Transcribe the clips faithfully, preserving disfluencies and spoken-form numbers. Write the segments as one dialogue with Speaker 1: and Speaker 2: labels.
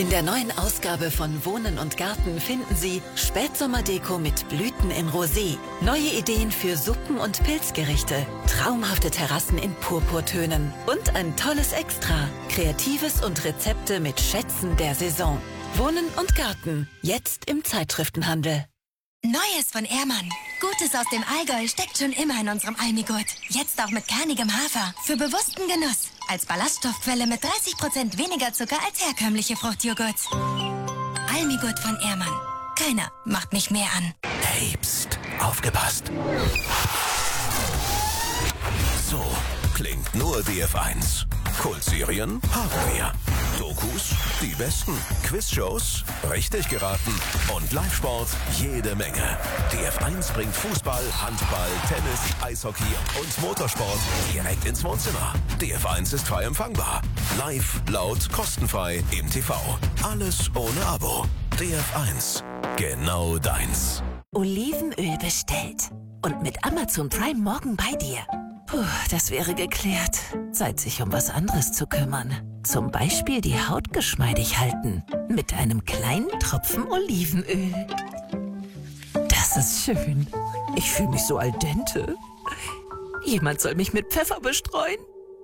Speaker 1: In der neuen Ausgabe von Wohnen und Garten finden Sie Spätsommerdeko mit Blüten in Rosé, neue Ideen für Suppen und Pilzgerichte, traumhafte Terrassen in Purpurtönen und ein tolles Extra, Kreatives und Rezepte mit Schätzen der Saison. Wohnen und Garten, jetzt im Zeitschriftenhandel.
Speaker 2: Neues von Ehrmann. Gutes aus dem Allgäu steckt schon immer in unserem Almigurt. Jetzt auch mit kernigem Hafer. Für bewussten Genuss. Als Ballaststoffquelle mit dreißig Prozent weniger Zucker als herkömmliche Fruchtjoghurts. Almigurt von Ehrmann. Keiner macht mich mehr an.
Speaker 3: Hey, pst, aufgepasst. So klingt nur D F eins. Kultserien haben wir. Dokus, die besten. Quizshows, richtig geraten. Und Live-Sport, jede Menge. D F eins bringt Fußball, Handball, Tennis, Eishockey und Motorsport direkt ins Wohnzimmer. D F eins ist frei empfangbar. Live, laut, kostenfrei im T V. Alles ohne Abo. D F eins. Genau deins.
Speaker 4: Olivenöl bestellt. Und mit Amazon Prime morgen bei dir. Puh, das wäre geklärt. Zeit, sich um was anderes zu kümmern. Zum Beispiel die Haut geschmeidig halten. Mit einem kleinen Tropfen Olivenöl. Das ist schön. Ich fühle mich so al dente. Jemand soll mich mit Pfeffer bestreuen.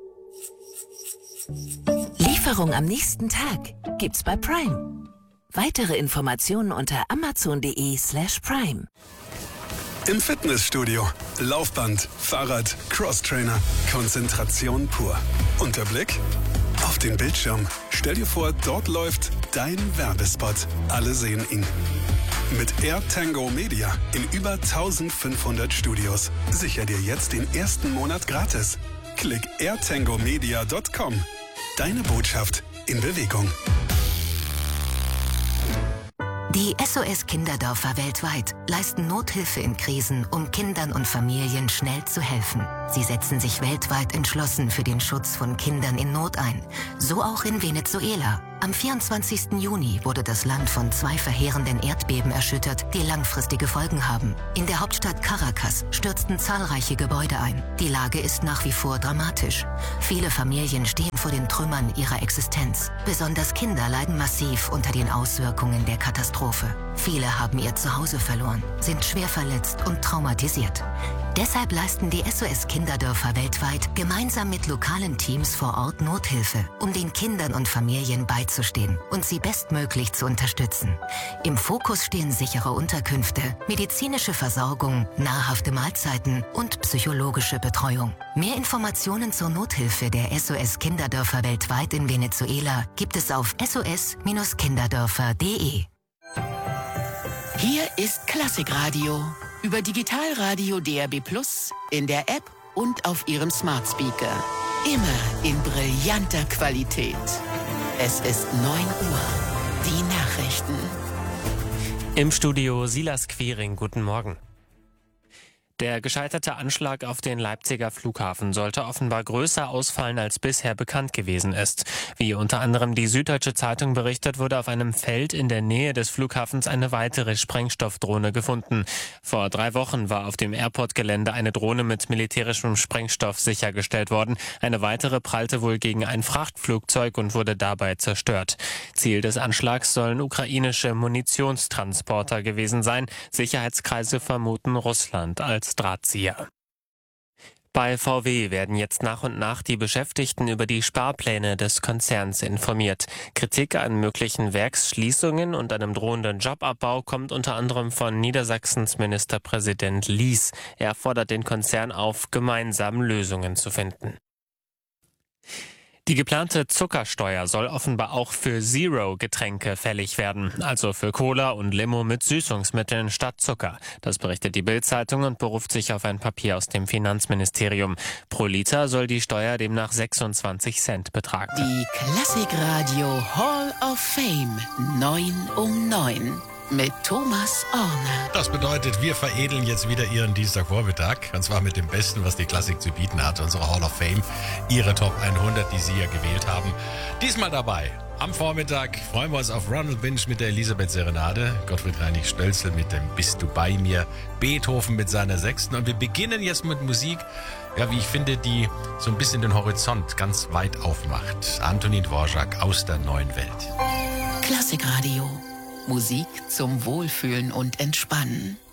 Speaker 4: Lieferung am nächsten Tag gibt's bei Prime. Weitere Informationen unter amazon.de slash prime.
Speaker 5: Im Fitnessstudio. Laufband, Fahrrad, Crosstrainer. Konzentration pur. Und der Blick auf den Bildschirm. Stell dir vor, dort läuft dein Werbespot. Alle sehen ihn. Mit AirTango Media in über eintausendfünfhundert Studios. Sicher dir jetzt den ersten Monat gratis. Klick air tango media punkt com. Deine Botschaft in Bewegung.
Speaker 2: Die S O S-Kinderdörfer weltweit leisten Nothilfe in Krisen, um Kindern und Familien schnell zu helfen. Sie setzen sich weltweit entschlossen für den Schutz von Kindern in Not ein. So auch in Venezuela. Am vierundzwanzigsten Juni wurde das Land von zwei verheerenden Erdbeben erschüttert, die langfristige Folgen haben. In der Hauptstadt Caracas stürzten zahlreiche Gebäude ein. Die Lage ist nach wie vor dramatisch. Viele Familien stehen vor den Trümmern ihrer Existenz. Besonders Kinder leiden massiv unter den Auswirkungen der Katastrophe. Viele haben ihr Zuhause verloren, sind schwer verletzt und traumatisiert. Deshalb leisten die S O S-Kinderdörfer weltweit gemeinsam mit lokalen Teams vor Ort Nothilfe, um den Kindern und Familien beizustehen und sie bestmöglich zu unterstützen. Im Fokus stehen sichere Unterkünfte, medizinische Versorgung, nahrhafte Mahlzeiten und psychologische Betreuung. Mehr Informationen zur Nothilfe der S O S-Kinderdörfer weltweit in Venezuela gibt es auf s o s Bindestrich kinderdörfer punkt de.
Speaker 6: Hier ist Klassikradio. Über Digitalradio D A B plus, in der App und auf Ihrem Smart Speaker. Immer in brillanter Qualität. Es ist neun Uhr. Die Nachrichten.
Speaker 7: Im Studio Silas Quiring. Guten Morgen. Der gescheiterte Anschlag auf den Leipziger Flughafen sollte offenbar größer ausfallen, als bisher bekannt gewesen ist. Wie unter anderem die Süddeutsche Zeitung berichtet, wurde auf einem Feld in der Nähe des Flughafens eine weitere Sprengstoffdrohne gefunden. Vor drei Wochen war auf dem Airport-Gelände eine Drohne mit militärischem Sprengstoff sichergestellt worden. Eine weitere prallte wohl gegen ein Frachtflugzeug und wurde dabei zerstört. Ziel des Anschlags sollen ukrainische Munitionstransporter gewesen sein. Sicherheitskreise vermuten Russland als Drahtzieher. Bei V W werden jetzt nach und nach die Beschäftigten über die Sparpläne des Konzerns informiert. Kritik an möglichen Werksschließungen und einem drohenden Jobabbau kommt unter anderem von Niedersachsens Ministerpräsident Lies. Er fordert den Konzern auf, gemeinsam Lösungen zu finden. Die geplante Zuckersteuer soll offenbar auch für Zero-Getränke fällig werden, also für Cola und Limo mit Süßungsmitteln statt Zucker. Das berichtet die Bild-Zeitung und beruft sich auf ein Papier aus dem Finanzministerium. Pro Liter soll die Steuer demnach sechsundzwanzig Cent betragen.
Speaker 6: Die Klassikradio Hall of Fame neun um neun. Mit Thomas Orner.
Speaker 8: Das bedeutet, wir veredeln jetzt wieder Ihren Dienstagvormittag. Und zwar mit dem Besten, was die Klassik zu bieten hat. Unsere Hall of Fame, Ihre Top hundert, die Sie ja gewählt haben. Diesmal dabei. Am Vormittag freuen wir uns auf Ronald Winch mit der Elisabeth Serenade, Gottfried Reinig Stölzel mit dem Bist du bei mir, Beethoven mit seiner Sechsten. Und wir beginnen jetzt mit Musik, ja, wie ich finde, die so ein bisschen den Horizont ganz weit aufmacht. Antonin Dvorak aus der neuen Welt.
Speaker 6: Klassikradio. Musik zum Wohlfühlen und Entspannen.